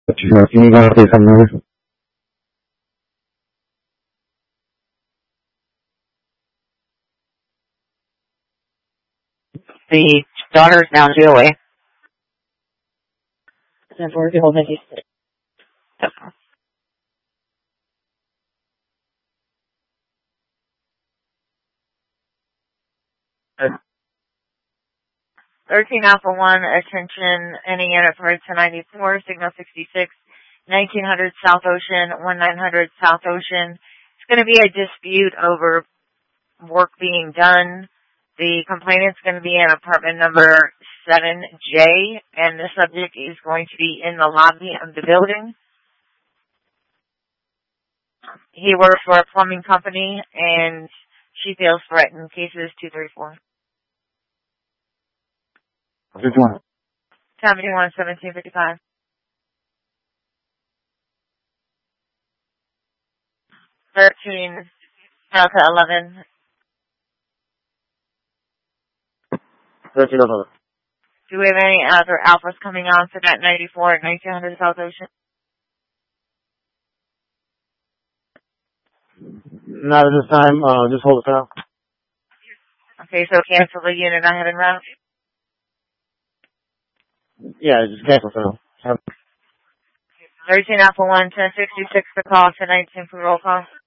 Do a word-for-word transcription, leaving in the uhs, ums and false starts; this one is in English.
Can you go out there somewhere? The daughter's now G O A. thirteen Alpha one, attention, any unit for to ninety-four, signal sixty-six, nineteen hundred South Ocean, nineteen hundred South Ocean. It's going to be a dispute over work being done. The complainant's going to be in apartment number seven J, and the subject is going to be in the lobby of the building. He works for a plumbing company, and she feels threatened. Cases two thirty-four. Which one? seventy-one, seventeen fifty-five. thirteen, Delta eleven. thirteen eleven. Do we have any other alphas coming on for that ninety-four at nineteen hundred South Ocean? Not at this time. Uh, just hold it down. Okay, so cancel the unit I have en route. Yeah, just cancel for now. thirteen Alpha one, ten sixty-six for call to nineteen for roll call.